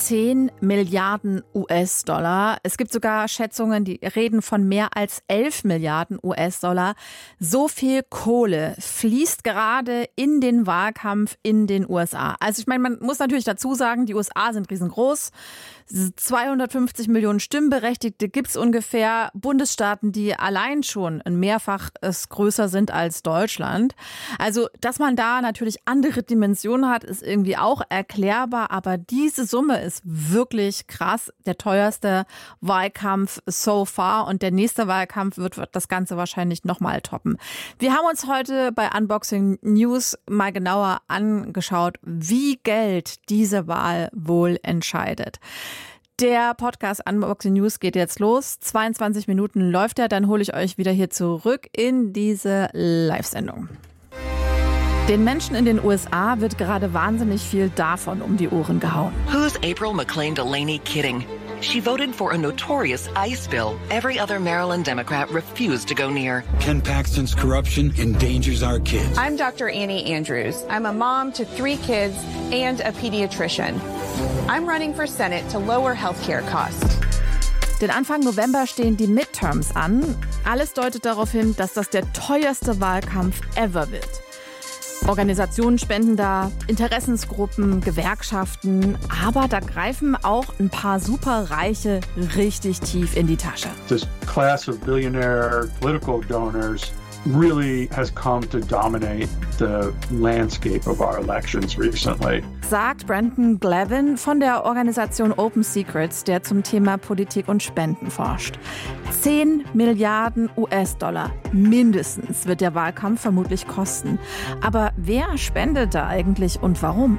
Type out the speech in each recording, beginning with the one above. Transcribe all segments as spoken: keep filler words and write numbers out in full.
zehn Milliarden U S-Dollar. Es gibt sogar Schätzungen, die reden von mehr als elf Milliarden U S-Dollar. So viel Kohle fließt gerade in den Wahlkampf in den U S A. Also ich meine, man muss natürlich dazu sagen, die U S A sind riesengroß. zweihundertfünfzig Millionen Stimmberechtigte gibt es ungefähr. Bundesstaaten, die allein schon ein Mehrfaches größer sind als Deutschland. Also, dass man da natürlich andere Dimensionen hat, ist irgendwie auch erklärbar. Aber diese Summe ist wirklich krass. Der teuerste Wahlkampf so far. Und der nächste Wahlkampf wird das Ganze wahrscheinlich nochmal toppen. Wir haben uns heute bei Unboxing News mal genauer angeschaut, wie Geld diese Wahl wohl entscheidet. Der Podcast Unboxing News geht jetzt los. zweiundzwanzig Minuten läuft er, dann hole ich euch wieder hier zurück in diese Live-Sendung. Den Menschen in den U S A wird gerade wahnsinnig viel davon um die Ohren gehauen. Who's April McClain Delaney kidding? She voted for a notorious ICE bill every other Maryland Democrat refused to go near. Ken Paxton's corruption endangers our kids. I'm Doctor Annie Andrews. I'm a mom to three kids and a pediatrician. I'm running for Senate to lower healthcare costs. Denn Anfang November stehen die Midterms an. Alles deutet darauf hin, dass das der teuerste Wahlkampf ever wird. Organisationen spenden da, Interessensgruppen, Gewerkschaften, aber da greifen auch ein paar Superreiche richtig tief in die Tasche. This class of billionaire political donors really has come to dominate the landscape of our elections recently. Sagt Brandon Glavin von der Organisation Open Secrets, der zum Thema Politik und Spenden forscht. zehn Milliarden U S-Dollar mindestens wird der Wahlkampf vermutlich kosten. Aber wer spendet da eigentlich und warum?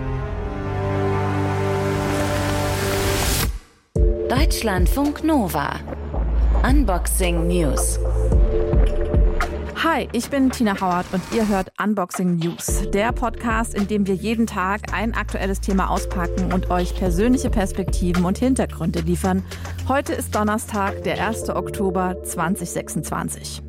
Deutschlandfunk Nova. Unboxing News. Hi, ich bin Tina Howard und ihr hört Unboxing News, der Podcast, in dem wir jeden Tag ein aktuelles Thema auspacken und euch persönliche Perspektiven und Hintergründe liefern. Heute ist Donnerstag, der erster Oktober zweitausendsechsundzwanzig.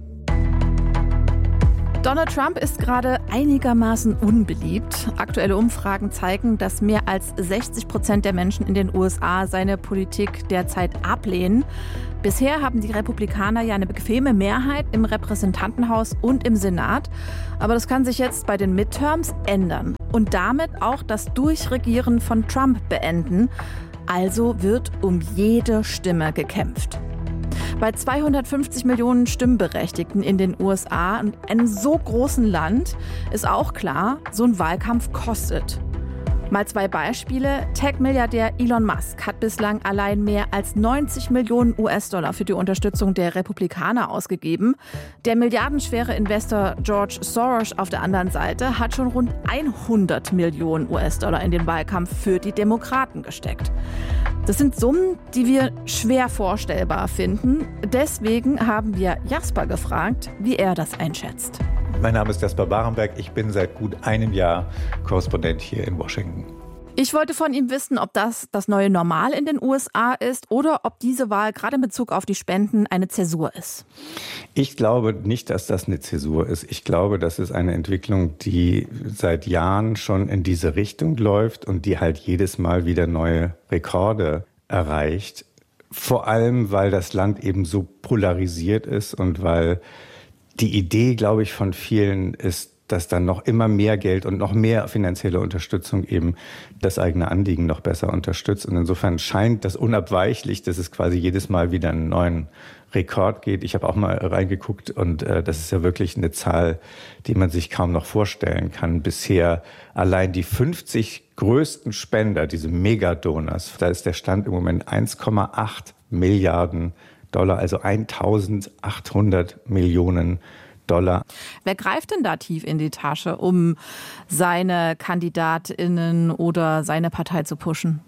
Donald Trump ist gerade einigermaßen unbeliebt. Aktuelle Umfragen zeigen, dass mehr als sechzig Prozent der Menschen in den U S A seine Politik derzeit ablehnen. Bisher haben die Republikaner ja eine bequeme Mehrheit im Repräsentantenhaus und im Senat. Aber das kann sich jetzt bei den Midterms ändern und damit auch das Durchregieren von Trump beenden. Also wird um jede Stimme gekämpft. Bei zweihundertfünfzig Millionen Stimmberechtigten in den U S A und einem so großen Land ist auch klar, so ein Wahlkampf kostet. Mal zwei Beispiele. Tech-Milliardär Elon Musk hat bislang allein mehr als neunzig Millionen U S-Dollar für die Unterstützung der Republikaner ausgegeben. Der milliardenschwere Investor George Soros auf der anderen Seite hat schon rund hundert Millionen U S-Dollar in den Wahlkampf für die Demokraten gesteckt. Das sind Summen, die wir schwer vorstellbar finden. Deswegen haben wir Jasper gefragt, wie er das einschätzt. Mein Name ist Jasper Barenberg. Ich bin seit gut einem Jahr Korrespondent hier in Washington. Ich wollte von ihm wissen, ob das das neue Normal in den U S A ist oder ob diese Wahl gerade in Bezug auf die Spenden eine Zäsur ist. Ich glaube nicht, dass das eine Zäsur ist. Ich glaube, das ist eine Entwicklung, die seit Jahren schon in diese Richtung läuft und die halt jedes Mal wieder neue Rekorde erreicht. Vor allem, weil das Land eben so polarisiert ist und weil die Idee, glaube ich, von vielen ist, dass dann noch immer mehr Geld und noch mehr finanzielle Unterstützung eben das eigene Anliegen noch besser unterstützt. Und insofern scheint das unabweichlich, dass es quasi jedes Mal wieder einen neuen Rekord geht. Ich habe auch mal reingeguckt und äh, das ist ja wirklich eine Zahl, die man sich kaum noch vorstellen kann. Bisher allein die fünfzig größten Spender, diese Megadonors, da ist der Stand im Moment eins Komma acht Milliarden Dollar, also eintausendachthundert Millionen Dollar. Wer greift denn da tief in die Tasche, um seine KandidatInnen oder seine Partei zu pushen?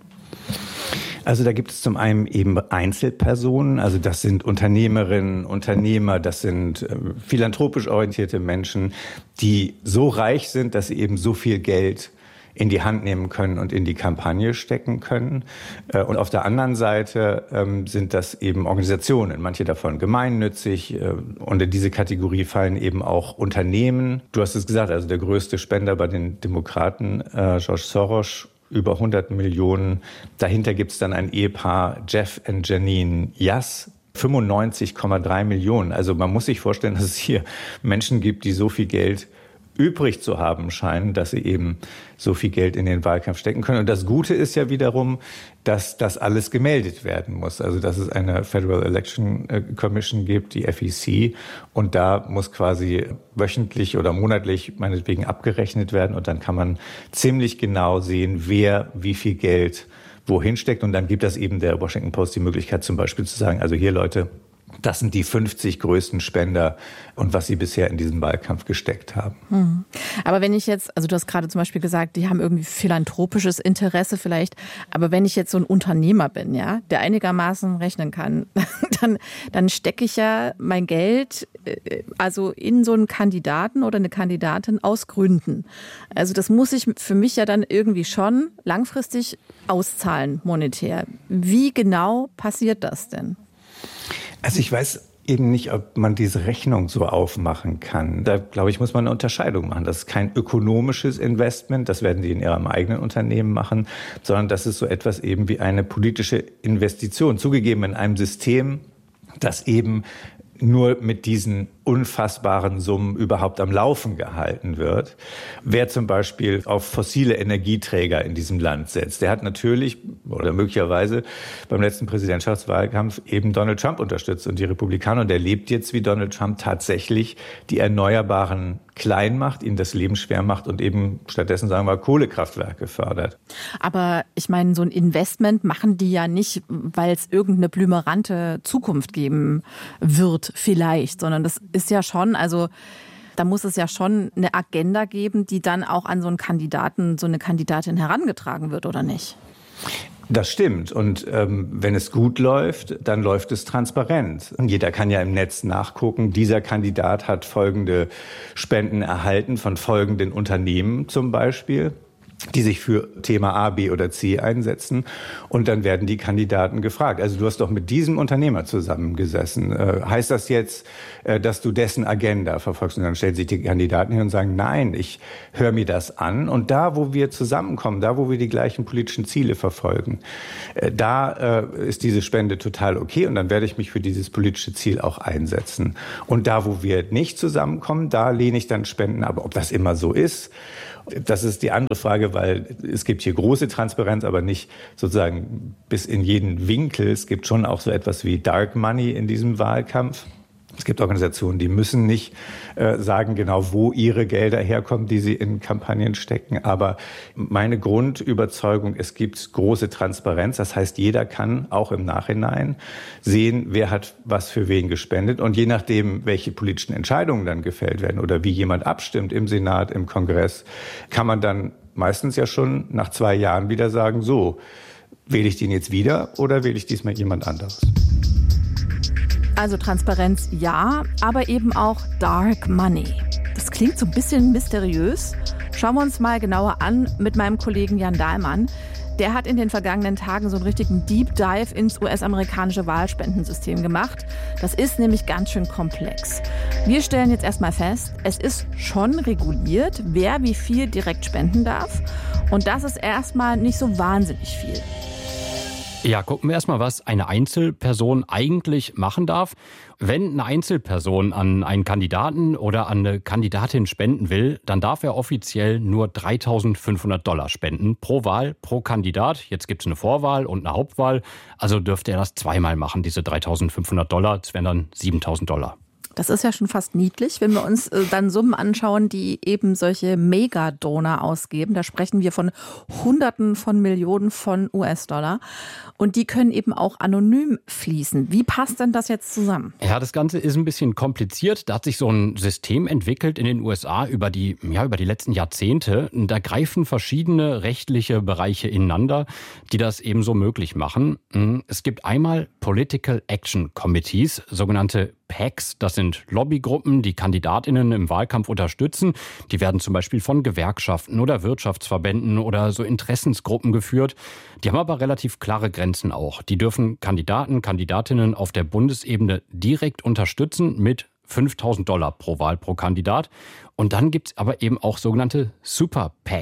Also da gibt es zum einen eben Einzelpersonen, also das sind Unternehmerinnen, Unternehmer, das sind äh, philanthropisch orientierte Menschen, die so reich sind, dass sie eben so viel Geld in die Hand nehmen können und in die Kampagne stecken können. Und auf der anderen Seite ähm, sind das eben Organisationen, manche davon gemeinnützig. Äh, und in diese Kategorie fallen eben auch Unternehmen. Du hast es gesagt, also der größte Spender bei den Demokraten, äh, George Soros, über hundert Millionen. Dahinter gibt es dann ein Ehepaar, Jeff und Janine Yass, fünfundneunzig Komma drei Millionen. Also man muss sich vorstellen, dass es hier Menschen gibt, die so viel Geld übrig zu haben scheinen, dass sie eben so viel Geld in den Wahlkampf stecken können. Und das Gute ist ja wiederum, dass das alles gemeldet werden muss. Also dass es eine Federal Election Commission gibt, die F E C. Und da muss quasi wöchentlich oder monatlich meinetwegen abgerechnet werden. Und dann kann man ziemlich genau sehen, wer wie viel Geld wohin steckt. Und dann gibt das eben der Washington Post die Möglichkeit zum Beispiel zu sagen, also hier Leute, das sind die fünfzig größten Spender und was sie bisher in diesen Wahlkampf gesteckt haben. Hm. Aber wenn ich jetzt, also du hast gerade zum Beispiel gesagt, die haben irgendwie philanthropisches Interesse vielleicht, aber wenn ich jetzt so ein Unternehmer bin, ja, der einigermaßen rechnen kann, dann, dann stecke ich ja mein Geld also in so einen Kandidaten oder eine Kandidatin aus Gründen. Also das muss ich für mich ja dann irgendwie schon langfristig auszahlen, monetär. Wie genau passiert das denn? Also ich weiß eben nicht, ob man diese Rechnung so aufmachen kann. Da, glaube ich, muss man eine Unterscheidung machen. Das ist kein ökonomisches Investment, das werden die in ihrem eigenen Unternehmen machen, sondern das ist so etwas eben wie eine politische Investition, zugegeben in einem System, das eben nur mit diesen unfassbaren Summen überhaupt am Laufen gehalten wird. Wer zum Beispiel auf fossile Energieträger in diesem Land setzt, der hat natürlich oder möglicherweise beim letzten Präsidentschaftswahlkampf eben Donald Trump unterstützt und die Republikaner. Und er lebt jetzt wie Donald Trump tatsächlich die Erneuerbaren klein macht, ihnen das Leben schwer macht und eben stattdessen, sagen wir, Kohlekraftwerke fördert. Aber ich meine, so ein Investment machen die ja nicht, weil es irgendeine blümerante Zukunft geben wird vielleicht, sondern das ist ja schon, also da muss es ja schon eine Agenda geben, die dann auch an so einen Kandidaten, so eine Kandidatin herangetragen wird, oder nicht? Das stimmt. Und ähm, wenn es gut läuft, dann läuft es transparent. Und jeder kann ja im Netz nachgucken, dieser Kandidat hat folgende Spenden erhalten von folgenden Unternehmen zum Beispiel, die sich für Thema A, B oder C einsetzen. Und dann werden die Kandidaten gefragt. Also du hast doch mit diesem Unternehmer zusammengesessen. Äh, heißt das jetzt, äh, dass du dessen Agenda verfolgst? Und dann stellen sich die Kandidaten hin und sagen, nein, ich höre mir das an. Und da, wo wir zusammenkommen, da, wo wir die gleichen politischen Ziele verfolgen, äh, da äh, ist diese Spende total okay. Und dann werde ich mich für dieses politische Ziel auch einsetzen. Und da, wo wir nicht zusammenkommen, da lehne ich dann Spenden ab. Ob das immer so ist, das ist die andere Frage, weil es gibt hier große Transparenz, aber nicht sozusagen bis in jeden Winkel. Es gibt schon auch so etwas wie Dark Money in diesem Wahlkampf. Es gibt Organisationen, die müssen nicht äh, sagen genau, wo ihre Gelder herkommen, die sie in Kampagnen stecken. Aber meine Grundüberzeugung, es gibt große Transparenz. Das heißt, jeder kann auch im Nachhinein sehen, wer hat was für wen gespendet. Und je nachdem, welche politischen Entscheidungen dann gefällt werden oder wie jemand abstimmt im Senat, im Kongress, kann man dann meistens ja schon nach zwei Jahren wieder sagen, so, wähle ich den jetzt wieder oder wähle ich diesmal jemand anderes? Also Transparenz ja, aber eben auch Dark Money. Das klingt so ein bisschen mysteriös. Schauen wir uns mal genauer an mit meinem Kollegen Jan Dahlmann. Der hat in den vergangenen Tagen so einen richtigen Deep Dive ins U S-amerikanische Wahlspendensystem gemacht. Das ist nämlich ganz schön komplex. Wir stellen jetzt erstmal fest, es ist schon reguliert, wer wie viel direkt spenden darf. Und das ist erstmal nicht so wahnsinnig viel. Ja, gucken wir erstmal, was eine Einzelperson eigentlich machen darf. Wenn eine Einzelperson an einen Kandidaten oder an eine Kandidatin spenden will, dann darf er offiziell nur dreitausendfünfhundert Dollar spenden pro Wahl, pro Kandidat. Jetzt gibt es eine Vorwahl und eine Hauptwahl. Also dürfte er das zweimal machen, diese dreitausendfünfhundert Dollar. Das wären dann siebentausend Dollar. Das ist ja schon fast niedlich, wenn wir uns dann Summen anschauen, die eben solche Megadonor ausgeben. Da sprechen wir von Hunderten von Millionen von U S-Dollar. Und die können eben auch anonym fließen. Wie passt denn das jetzt zusammen? Ja, das Ganze ist ein bisschen kompliziert. Da hat sich so ein System entwickelt in den U S A über die, ja, über die letzten Jahrzehnte. Da greifen verschiedene rechtliche Bereiche ineinander, die das eben so möglich machen. Es gibt einmal Political Action Committees, sogenannte P A Cs. Das sind Lobbygruppen, die KandidatInnen im Wahlkampf unterstützen. Die werden zum Beispiel von Gewerkschaften oder Wirtschaftsverbänden oder so Interessensgruppen geführt. Die haben aber relativ klare Grenzen auch. Die dürfen Kandidaten, Kandidatinnen auf der Bundesebene direkt unterstützen mit fünftausend Dollar pro Wahl pro Kandidat. Und dann gibt es aber eben auch sogenannte Super P A Cs.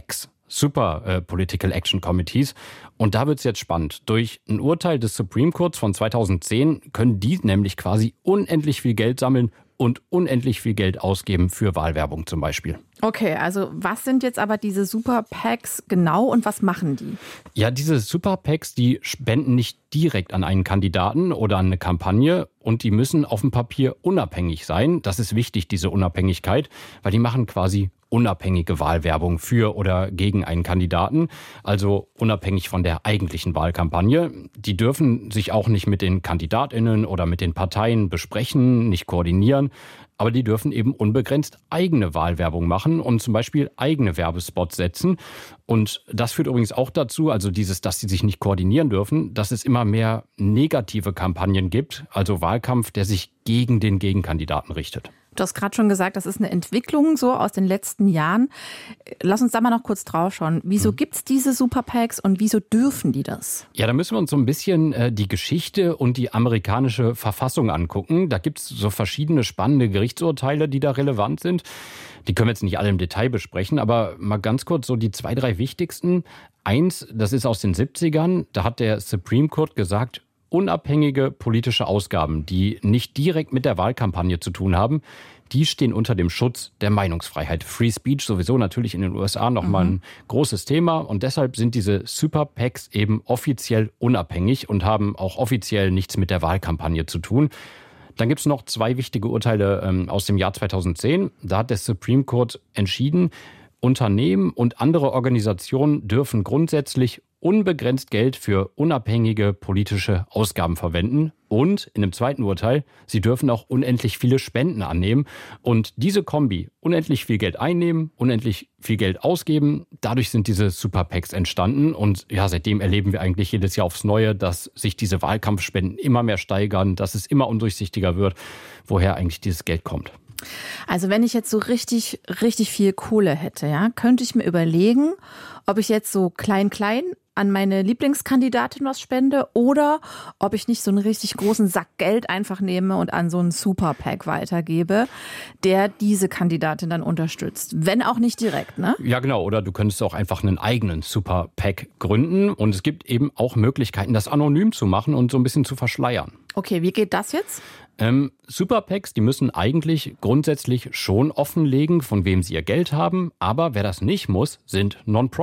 Super äh, Political Action Committees. Und da wird es jetzt spannend. Durch ein Urteil des Supreme Courts von zweitausendzehn können die nämlich quasi unendlich viel Geld sammeln und unendlich viel Geld ausgeben für Wahlwerbung zum Beispiel. Okay, also was sind jetzt aber diese Super PACs genau und was machen die? Ja, diese Super PACs, die spenden nicht direkt an einen Kandidaten oder an eine Kampagne und die müssen auf dem Papier unabhängig sein. Das ist wichtig, diese Unabhängigkeit, weil die machen quasi unabhängige Wahlwerbung für oder gegen einen Kandidaten, also unabhängig von der eigentlichen Wahlkampagne. Die dürfen sich auch nicht mit den KandidatInnen oder mit den Parteien besprechen, nicht koordinieren. Aber die dürfen eben unbegrenzt eigene Wahlwerbung machen und zum Beispiel eigene Werbespots setzen. Und das führt übrigens auch dazu, also dieses, dass sie sich nicht koordinieren dürfen, dass es immer mehr negative Kampagnen gibt, also Wahlkampf, der sich gegen den Gegenkandidaten richtet. Du hast gerade schon gesagt, das ist eine Entwicklung so aus den letzten Jahren. Lass uns da mal noch kurz drauf schauen. Wieso gibt es diese Super PACs und wieso dürfen die das? Ja, da müssen wir uns so ein bisschen äh, die Geschichte und die amerikanische Verfassung angucken. Da gibt es so verschiedene spannende Gerichtsurteile, die da relevant sind. Die können wir jetzt nicht alle im Detail besprechen, aber mal ganz kurz so die zwei, drei wichtigsten. Eins, das ist aus den siebzigern, da hat der Supreme Court gesagt, unabhängige politische Ausgaben, die nicht direkt mit der Wahlkampagne zu tun haben, die stehen unter dem Schutz der Meinungsfreiheit. Free Speech sowieso natürlich in den U S A nochmal mhm. ein großes Thema und deshalb sind diese Super PACs eben offiziell unabhängig und haben auch offiziell nichts mit der Wahlkampagne zu tun. Dann gibt es noch zwei wichtige Urteile ähm, aus dem Jahr zweitausendzehn. Da hat der Supreme Court entschieden, Unternehmen und andere Organisationen dürfen grundsätzlich unbegrenzt Geld für unabhängige politische Ausgaben verwenden. Und in dem zweiten Urteil, sie dürfen auch unendlich viele Spenden annehmen. Und diese Kombi, unendlich viel Geld einnehmen, unendlich viel Geld ausgeben, dadurch sind diese Super PACs entstanden. Und ja, seitdem erleben wir eigentlich jedes Jahr aufs Neue, dass sich diese Wahlkampfspenden immer mehr steigern, dass es immer undurchsichtiger wird, woher eigentlich dieses Geld kommt. Also wenn ich jetzt so richtig, richtig viel Kohle hätte, ja, könnte ich mir überlegen, ob ich jetzt so klein, klein an meine Lieblingskandidatin was spende oder ob ich nicht so einen richtig großen Sack Geld einfach nehme und an so einen Super PAC weitergebe, der diese Kandidatin dann unterstützt. Wenn auch nicht direkt, ne? Ja, genau. Oder du könntest auch einfach einen eigenen Super PAC gründen. Und es gibt eben auch Möglichkeiten, das anonym zu machen und so ein bisschen zu verschleiern. Okay, wie geht das jetzt? Ähm, Super PACs, die müssen eigentlich grundsätzlich schon offenlegen, von wem sie ihr Geld haben. Aber wer das nicht muss, sind Non-Profit.